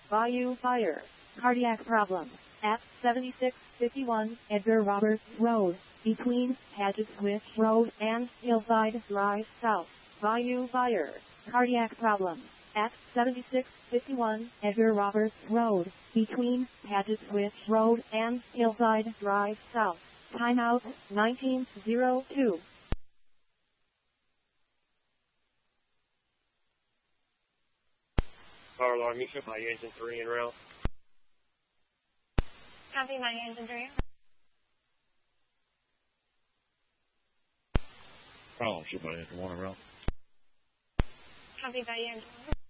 Bayou Fire. Cardiac problem. At 7651 Edgar Roberts Road, between Paget Switch Road and Hillside Drive South. Bayou Fire. Cardiac problem. At 7651 Edgar Roberts Road, between Paget Switch Road and Hillside Drive South. Timeout 1902. Power alarm, you should my engine 3 en route. Copy, my engine 3. Power, should my engine 1 en route. Copy, my engine 1.